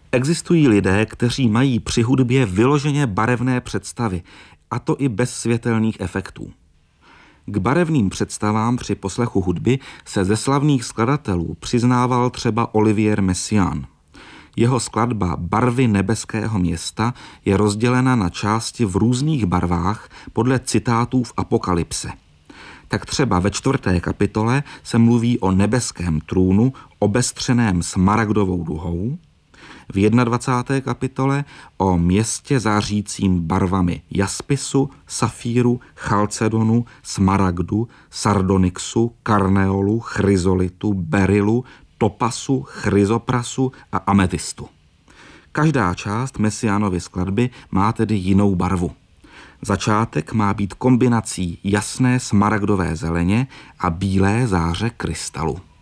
Existují lidé, kteří mají při hudbě vyloženě barevné představy, a to i bez světelných efektů. K barevným představám při poslechu hudby se ze slavných skladatelů přiznával třeba Olivier Messiaen. Jeho skladba Barvy nebeského města je rozdělena na části v různých barvách podle citátů v Apokalypse. Tak třeba ve 4. kapitole se mluví o nebeském trůnu obestřeném smaragdovou duhou, v 21. kapitole o městě zářícím barvami jaspisu, safíru, chalcedonu, smaragdu, sardonyxu, karneolu, chryzolitu, berylu, topasu, chryzoprasu a ametystu. Každá část Messiaenovy skladby má tedy jinou barvu. Začátek má být kombinací jasné smaragdové zeleně a bílé záře krystalu.